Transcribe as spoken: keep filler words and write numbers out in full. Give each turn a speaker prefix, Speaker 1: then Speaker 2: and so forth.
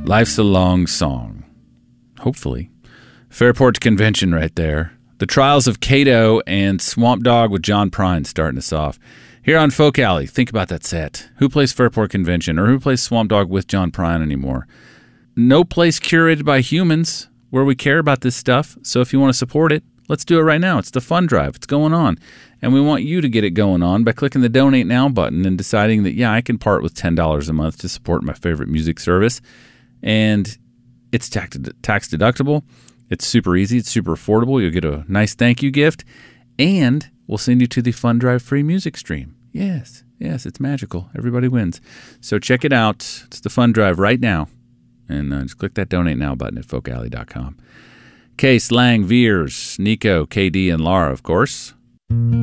Speaker 1: Life's a long song. Hopefully. Fairport Convention right there. The Trials of Kato and Swamp Dogg with John Prine starting us off. Here on Folk Alley, think about that set. Who plays Fairport Convention or who plays Swamp Dogg with John Prine anymore? No place curated by humans where we care about this stuff. So if you want to support it, let's do it right now. It's the fund drive. It's going on. And we want you to get it going on by clicking the Donate Now button and deciding that, yeah, I can part with ten dollars a month to support my favorite music service. And it's tax deductible. It's super easy. It's super affordable. You'll get a nice thank you gift. And we'll send you to the Fund Drive free music stream. Yes, yes, it's magical. Everybody wins. So check it out. It's the Fund Drive right now. And uh, just click that Donate Now button at folk alley dot com. Case, Lang, Veers, Nico, K D, and Laura, of course.